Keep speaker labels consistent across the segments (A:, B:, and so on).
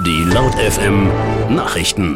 A: Die Laut FM Nachrichten.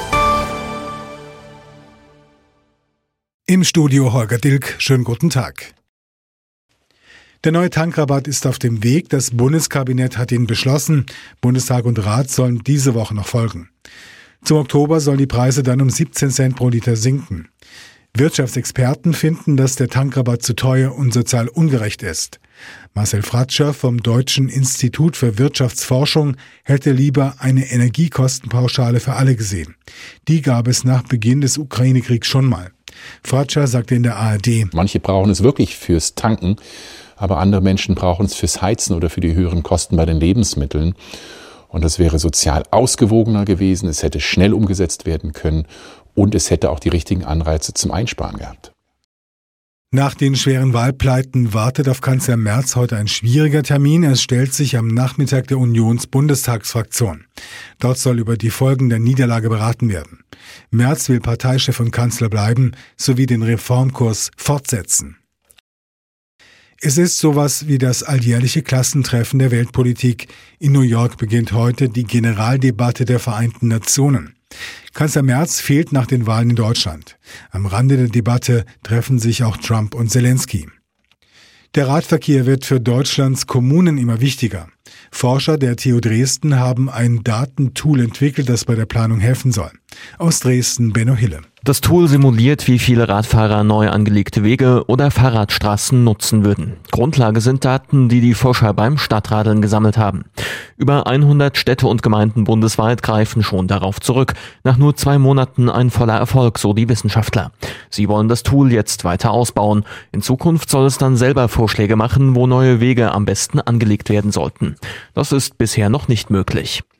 B: Im Studio Holger Dilk, schönen guten Tag. Der neue Tankrabatt ist auf dem Weg. Das Bundeskabinett hat ihn beschlossen. Bundestag und Rat sollen diese Woche noch folgen. Zum Oktober sollen die Preise dann um 17 Cent pro Liter sinken. Wirtschaftsexperten finden, dass der Tankrabatt zu teuer und sozial ungerecht ist. Marcel Fratscher vom Deutschen Institut für Wirtschaftsforschung hätte lieber eine Energiekostenpauschale für alle gesehen. Die gab es nach Beginn des Ukraine-Kriegs schon mal. Fratscher sagte in der ARD:
C: Manche brauchen es wirklich fürs Tanken, aber andere Menschen brauchen es fürs Heizen oder für die höheren Kosten bei den Lebensmitteln. Und das wäre sozial ausgewogener gewesen, es hätte schnell umgesetzt werden können und es hätte auch die richtigen Anreize zum Einsparen gehabt.
B: Nach den schweren Wahlpleiten wartet auf Kanzler Merz heute ein schwieriger Termin. Er stellt sich am Nachmittag der Unions-Bundestagsfraktion. Dort soll über die Folgen der Niederlage beraten werden. Merz will Parteichef und Kanzler bleiben, sowie den Reformkurs fortsetzen. Es ist sowas wie das alljährliche Klassentreffen der Weltpolitik. In New York beginnt heute die Generaldebatte der Vereinten Nationen. Kanzler Merz fehlt nach den Wahlen in Deutschland. Am Rande der Debatte treffen sich auch Trump und Zelensky. Der Radverkehr wird für Deutschlands Kommunen immer wichtiger. Forscher der TU Dresden haben ein Datentool entwickelt, das bei der Planung helfen soll. Aus Dresden Benno Hille.
D: Das Tool simuliert, wie viele Radfahrer neu angelegte Wege oder Fahrradstraßen nutzen würden. Grundlage sind Daten, die die Forscher beim Stadtradeln gesammelt haben. Über 100 Städte und Gemeinden bundesweit greifen schon darauf zurück. Nach nur 2 Monaten ein voller Erfolg, so die Wissenschaftler. Sie wollen das Tool jetzt weiter ausbauen. In Zukunft soll es dann selber Vorschläge machen, wo neue Wege am besten angelegt werden sollten. Das ist bisher noch nicht möglich.